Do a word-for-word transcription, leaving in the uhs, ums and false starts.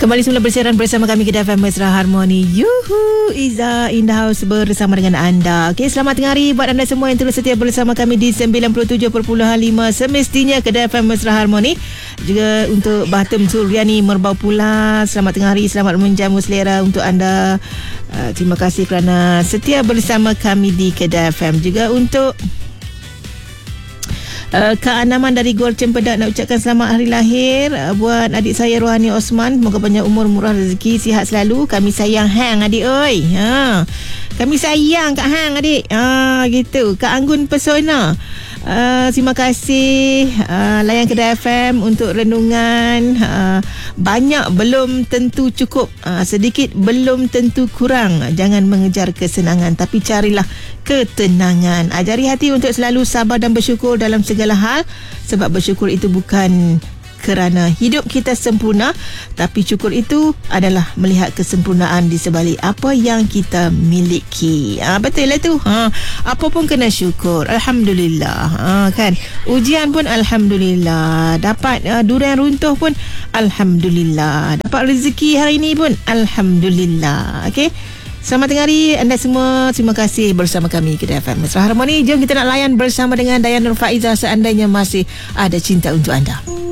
Kembali semula bersiaran bersama kami Kedah F M Mesra Harmoni. Yuhu, Iza in the house bersama dengan anda. Okey, selamat tengah hari buat anda semua yang terus setia bersama kami di sembilan puluh tujuh perpuluhan lima semestinya Kedah F M Mesra Harmoni. Juga untuk Bahatum Suryani Merbau Pula, selamat tengah hari, selamat menjamu selera untuk anda. Uh, terima kasih kerana setia bersama kami di Kedah F M. Juga untuk Uh, Kak Anaman dari Gor Cempedak nak ucapkan selamat hari lahir uh, buat adik saya Rohani Osman. Semoga banyak umur, murah rezeki, sihat selalu. Kami sayang hang adik oi. Ha. Kami sayang Kak Hang adik. Ha gitu. Kak Anggun Pesona. Uh, terima kasih uh, layan Kedah F M untuk renungan. uh, Banyak belum tentu cukup, uh, sedikit belum tentu kurang. Jangan mengejar kesenangan, tapi carilah ketenangan. Ajari hati untuk selalu sabar dan bersyukur dalam segala hal. Sebab bersyukur itu bukan kerana hidup kita sempurna, tapi syukur itu adalah melihat kesempurnaan di sebalik apa yang kita miliki. Ha, betul lah tu. Ha, apa pun kena syukur. Alhamdulillah. Ha, kan? Ujian pun Alhamdulillah. Dapat uh, durian runtuh pun Alhamdulillah. Dapat rezeki hari ini pun Alhamdulillah. Okey. Selamat tengah hari anda semua. Terima kasih bersama kami Kedah F M Mesra Harmoni. Jom kita nak layan bersama dengan Dayan Nur Faizah seandainya masih ada cinta untuk anda.